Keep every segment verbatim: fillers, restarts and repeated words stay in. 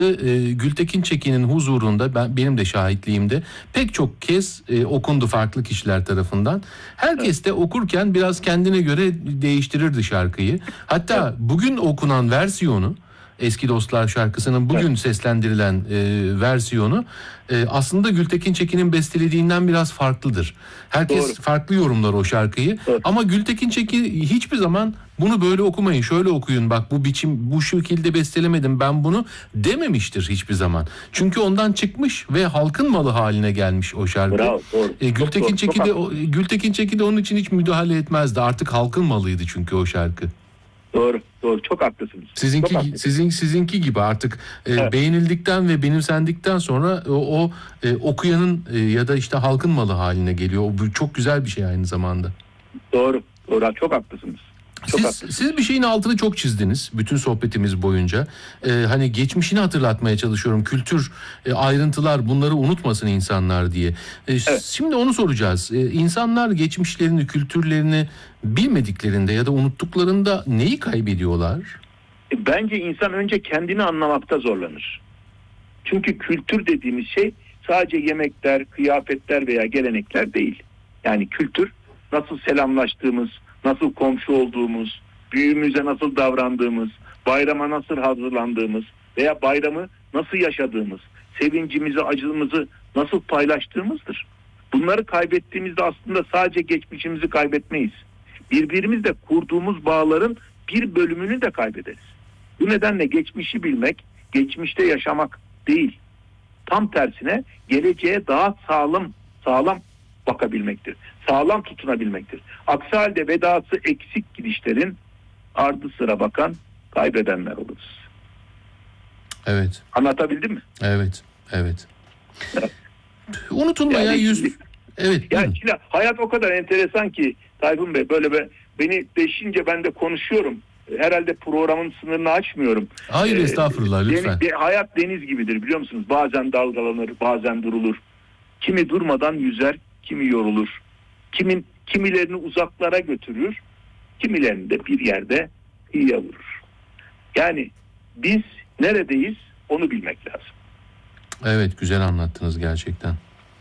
e, Gültekin Çekin'in huzurunda ben benim de şahitliğimde pek çok kez e, okundu farklı kişiler tarafından. Herkes de okurken biraz kendine göre değiştirirdi şarkıyı. Hatta evet. bugün okunan versiyonu, Eski Dostlar şarkısının bugün evet. seslendirilen e, versiyonu e, aslında Gültekin Çekin'in bestelediğinden biraz farklıdır. Herkes Doğru. farklı yorumlar o şarkıyı. Doğru. Ama Gültekin Çekin hiçbir zaman bunu böyle okumayın, şöyle okuyun, bak bu biçim, bu şekilde bestelemedim ben bunu dememiştir hiçbir zaman. Çünkü ondan çıkmış ve halkın malı haline gelmiş o şarkı. Bravo, doğru. E, Gültekin Çekin de o, Gültekin Çekin de onun için hiç müdahale etmezdi. Artık halkın malıydı çünkü o şarkı. Doğru, doğru. Çok haklısınız. Sizinki Çok haklısınız. sizin sizinki gibi artık e, evet. beğenildikten ve benimsendikten sonra o, o e, okuyanın e, ya da işte halkın malı haline geliyor. O bu çok güzel bir şey aynı zamanda. Doğru, doğru. Çok haklısınız. Çok siz, haklısınız. siz bir şeyin altını çok çizdiniz bütün sohbetimiz boyunca. Ee, hani geçmişini hatırlatmaya çalışıyorum. Kültür, e, ayrıntılar, bunları unutmasın insanlar diye. Ee, evet. Şimdi onu soracağız. Ee, insanlar geçmişlerini, kültürlerini bilmediklerinde ya da unuttuklarında neyi kaybediyorlar? Bence insan önce kendini anlamakta zorlanır. Çünkü kültür dediğimiz şey sadece yemekler, kıyafetler veya gelenekler değil. Yani kültür nasıl selamlaştığımız, nasıl komşu olduğumuz, büyüğümüze nasıl davrandığımız, bayrama nasıl hazırlandığımız veya bayramı nasıl yaşadığımız, sevincimizi, acımızı nasıl paylaştığımızdır. Bunları kaybettiğimizde aslında sadece geçmişimizi kaybetmeyiz. Birbirimizle kurduğumuz bağların bir bölümünü de kaybederiz. Bu nedenle geçmişi bilmek, geçmişte yaşamak değil. Tam tersine geleceğe daha sağlam, sağlam bakabilmektir. Sağlam tutunabilmektir. Aksi halde vedası eksik gidişlerin ardı sıra bakan kaybedenler oluruz. Evet. Anlatabildim mi? Evet. Evet. evet. Unutulmaya yani yüz... Şimdi, evet. Yani şimdi hayat o kadar enteresan ki Tayfun Bey, böyle be, beni deşince ben de konuşuyorum. Herhalde programın sınırını açmıyorum. Hayır ee, estağfurullah lütfen. Deniz, hayat deniz gibidir biliyor musunuz? Bazen dalgalanır, bazen durulur. Kimi durmadan yüzer, kimi yorulur. Kimin kimilerini uzaklara götürür, kimilerini de bir yerde kıyıya vurur. Yani biz neredeyiz onu bilmek lazım. Evet, güzel anlattınız gerçekten.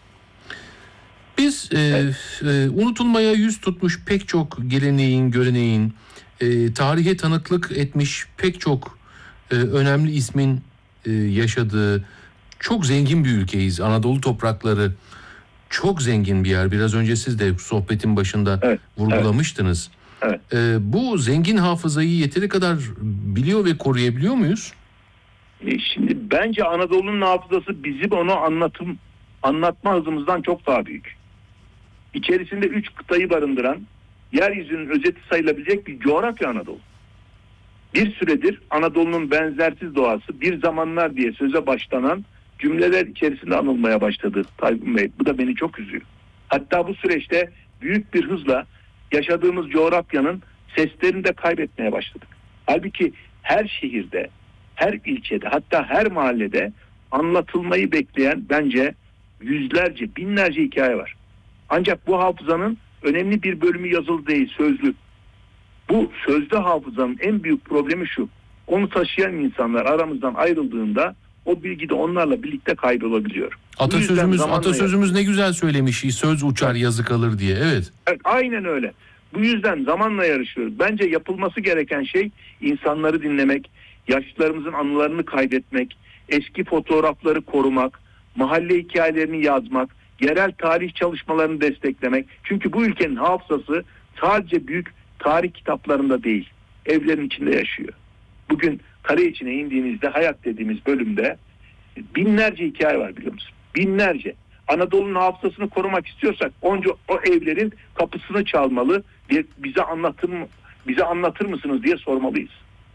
Biz evet. e, e, unutulmaya yüz tutmuş pek çok geleneğin, göreneğin, e, tarihe tanıklık etmiş pek çok e, önemli ismin e, yaşadığı çok zengin bir ülkeyiz. Anadolu toprakları çok zengin bir yer. Biraz önce siz de sohbetin başında evet, vurgulamıştınız. Evet. Ee, bu zengin hafızayı yeteri kadar biliyor ve koruyabiliyor muyuz? E şimdi bence Anadolu'nun hafızası bizim onu anlatım anlatma hızımızdan çok daha büyük. İçerisinde üç kıtayı barındıran, yeryüzünün özeti sayılabilecek bir coğrafya Anadolu. Bir süredir Anadolu'nun benzersiz doğası bir zamanlar diye söze başlanan cümleler içerisinde anılmaya başladı Tayfun Bey. Bu da beni çok üzüyor. Hatta bu süreçte büyük bir hızla yaşadığımız coğrafyanın seslerini de kaybetmeye başladık. Halbuki her şehirde, her ilçede, hatta her mahallede anlatılmayı bekleyen bence yüzlerce, binlerce hikaye var. Ancak bu hafızanın önemli bir bölümü yazılı değil, sözlü. Bu sözlü hafızanın en büyük problemi şu: onu taşıyan insanlar aramızdan ayrıldığında o bilgi de onlarla birlikte kaybolabiliyor. Atasözümüz atasözümüz ne güzel söylemiş, söz uçar yazı kalır diye. Evet. Evet, aynen öyle. Bu yüzden zamanla yarışıyoruz. Bence yapılması gereken şey insanları dinlemek, yaşlılarımızın anılarını kaydetmek, eski fotoğrafları korumak, mahalle hikayelerini yazmak, yerel tarih çalışmalarını desteklemek. Çünkü bu ülkenin hafızası sadece büyük tarih kitaplarında değil, evlerin içinde yaşıyor. Bugün kare içine indiğinizde hayat dediğimiz bölümde binlerce hikaye var biliyor musun? Binlerce. Anadolu'nun hafızasını korumak istiyorsak onca o evlerin kapısını çalmalı ve bize anlatır mı, bize anlatır mısınız diye sormalıyız.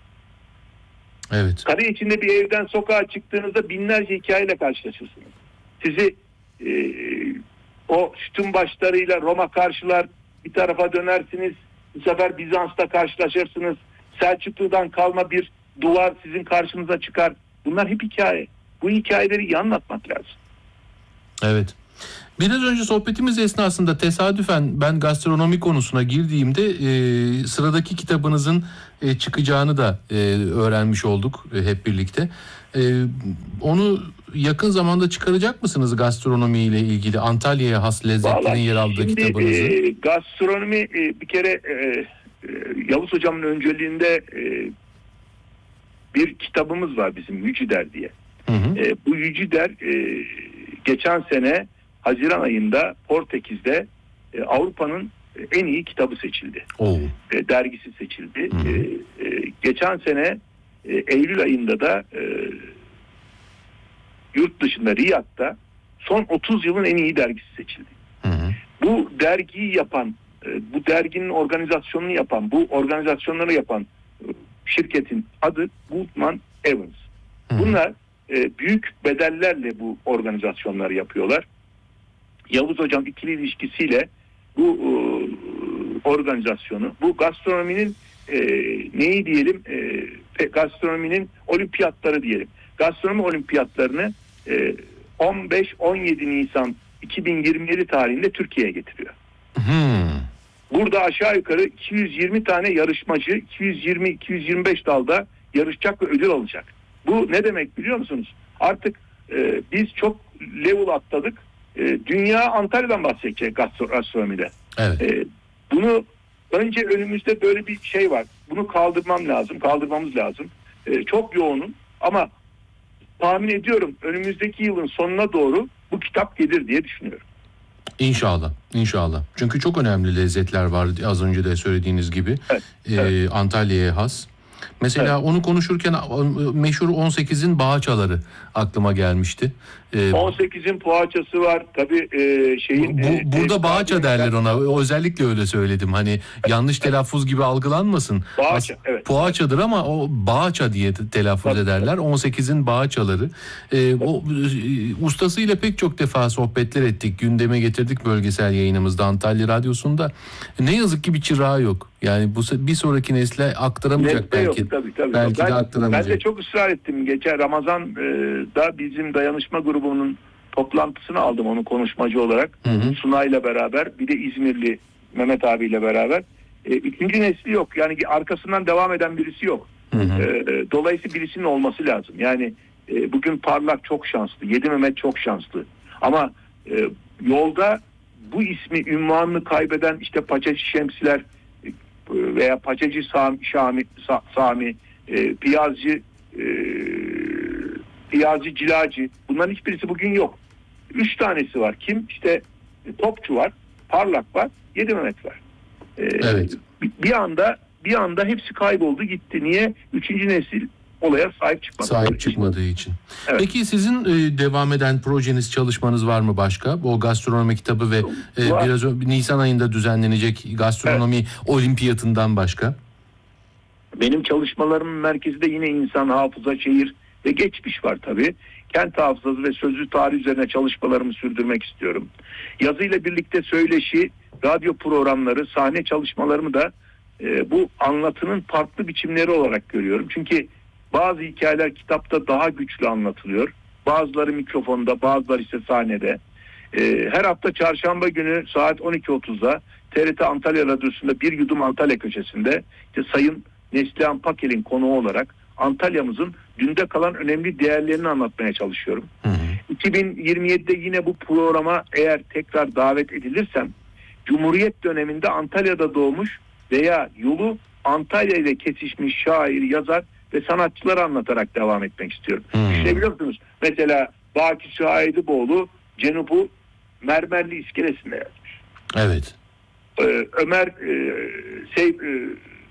Evet. Kare içinde bir evden sokağa çıktığınızda binlerce hikayeyle karşılaşırsınız. Sizi e, o sütun başlarıyla Roma karşılar, bir tarafa dönersiniz, bu sefer Bizans'ta karşılaşırsınız. Selçuklu'dan kalma bir duvar sizin karşınıza çıkar. Bunlar hep hikaye. Bu hikayeleri iyi anlatmak lazım. Evet. Biraz önce sohbetimiz esnasında tesadüfen ben gastronomi konusuna girdiğimde e, sıradaki kitabınızın e, çıkacağını da e, öğrenmiş olduk e, hep birlikte. E, onu yakın zamanda çıkaracak mısınız gastronomiyle ilgili Antalya'ya has lezzetlerin Vallahi yer aldığı şimdi, kitabınızı? E, gastronomi e, bir kere e, e, Yavuz Hocam'ın önceliğinde e, bir kitabımız var bizim Yücider diye. Hı hı. E, bu Yücider e, geçen sene Haziran ayında Portekiz'de e, Avrupa'nın en iyi kitabı seçildi. Oo. E, dergisi seçildi. Hı hı. E, e, geçen sene e, Eylül ayında da e, yurt dışında Riyad'da son otuz yılın en iyi dergisi seçildi. Hı hı. Bu dergiyi yapan, e, bu derginin organizasyonunu yapan, bu organizasyonları yapan e, şirketin adı Goodman Evans. Hı hı. Bunlar e, büyük bedellerle bu organizasyonları yapıyorlar. Yavuz Hocam ikili ilişkisiyle bu e, organizasyonu, bu gastronominin e, neyi diyelim, e, gastronominin olimpiyatları diyelim. Gastronomi olimpiyatlarını e, on beş on yedi Nisan iki bin yirmi yedi tarihinde Türkiye'ye getiriyor. Hmm. Burada aşağı yukarı iki yüz yirmi tane yarışmacı iki yüz yirmi iki yüz yirmi beş dalda yarışacak ve ödül alacak. Bu ne demek biliyor musunuz? Artık e, biz çok level atladık. E, dünya Antalya'dan bahsedecek gastronomide. Evet. E, bunu önce önümüzde böyle bir şey var. Bunu kaldırmam lazım, kaldırmamız lazım. E, çok yoğunum ama tahmin ediyorum önümüzdeki yılın sonuna doğru bu kitap gelir diye düşünüyorum. İnşallah, inşallah. Çünkü çok önemli lezzetler var az önce de söylediğiniz gibi. Evet, Ee, evet. Antalya'ya has. Mesela Evet. onu konuşurken meşhur on sekizin bağaçaları aklıma gelmişti. Ee, on sekizin poğaçası var. Tabii e, şeyin... bu, e, burada e, bağaça derler ona. Özellikle öyle söyledim. Hani yanlış telaffuz gibi algılanmasın. Bağaça, As- evet. Poğaçadır ama o bağaça diye telaffuz Tabii, ederler. on sekizin bağaçaları. Ee, o e, ustasıyla pek çok defa sohbetler ettik. Gündeme getirdik bölgesel yayınımızda Antalya Radyosu'nda. Ne yazık ki bir çırağı yok. Yani bu bir sonraki nesle aktaramayacak Nesne belki. yok, tabii, tabii. Belki ben, de aktaramayacak. ben de çok ısrar ettim. Geçen Ramazan'da bizim dayanışma grubunun toplantısını aldım onu konuşmacı olarak. Hı hı. Sunay'la beraber, bir de İzmirli Mehmet abiyle beraber. E, üçüncü nesli yok. Yani arkasından devam eden birisi yok. Hı hı. E, dolayısıyla birisinin olması lazım. Yani e, bugün Parlak çok şanslı. Yedi Mehmet çok şanslı. Ama e, yolda bu ismi, ünvanını kaybeden işte Paçacı Şemsiler e, veya Paçacı Sami, Şami, Sa, Sami e, Piyazcı e, Piyazcı Cilacı, bunların hiçbirisi bugün yok. Üç tanesi var. Kim? İşte Topçu var, Parlak var, Yedi Mehmet var. Ee, Evet. Bir anda bir anda hepsi kayboldu gitti. Niye? Üçüncü nesil olaya sahip çıkmadı. Sahip çıkmadığı için. Evet. Peki sizin e, devam eden projeniz, çalışmanız var mı başka? O gastronomi kitabı ve e, Var. biraz ö- Nisan ayında düzenlenecek gastronomi olimpiyatından başka? Benim çalışmalarımın merkezinde yine insan, hafıza, şehir ve geçmiş var tabii. Kent hafızası ve sözlü tarih üzerine çalışmalarımı sürdürmek istiyorum. Yazıyla birlikte söyleşi, radyo programları, sahne çalışmalarımı da e, bu anlatının farklı biçimleri olarak görüyorum. Çünkü bazı hikayeler kitapta daha güçlü anlatılıyor. Bazıları mikrofonda, bazıları ise sahnede. E, her hafta çarşamba günü saat on iki otuzda T R T Antalya Radyosu'nda Bir Yudum Antalya köşesinde işte Sayın Neslihan Pakel'in konuğu olarak Antalya'mızın dünde kalan önemli değerlerini anlatmaya çalışıyorum. Hı hı. iki bin yirmi yedide yine bu programa eğer tekrar davet edilirsem Cumhuriyet döneminde Antalya'da doğmuş veya yolu Antalya ile kesişmiş şair, yazar ve sanatçıları anlatarak devam etmek istiyorum. Hmm. Düşünebiliyor musunuz? Mesela Baki Şahidiboğlu Cenub'u Mermerli iskelesinde yazmış. Evet. Ee, Ömer e, şey, e,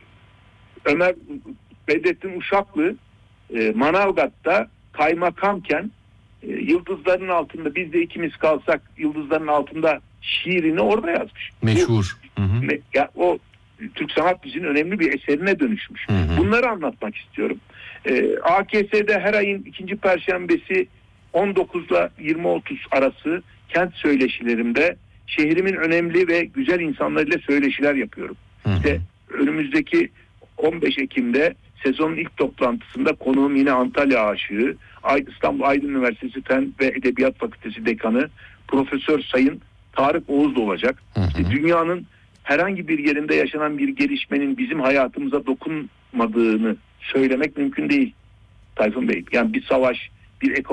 Ömer Bedrettin Uşaklı e, Manavgat'ta kaymakamken e, yıldızların altında biz de ikimiz kalsak yıldızların altında şiirini orada yazmış. Meşhur. Hı hı. Bu, ya, o Türk sanat müziğinin önemli bir eserine dönüşmüş. Hı hı. Bunları anlatmak istiyorum. E, A K S'de her ayın ikinci perşembesi on dokuzla yirmi otuz arası kent söyleşilerimde şehrimin önemli ve güzel insanlarıyla söyleşiler yapıyorum. Hı hı. İşte önümüzdeki on beş Ekim'de sezonun ilk toplantısında konuğum yine Antalya aşığı, İstanbul Aydın Üniversitesi Fen ve Edebiyat Fakültesi Dekanı Profesör Sayın Tarık Oğuz da olacak. Hı hı. İşte dünyanın herhangi bir yerinde yaşanan bir gelişmenin bizim hayatımıza dokunmadığını söylemek mümkün değil Tayfun Bey. Yani bir savaş, bir ekonomi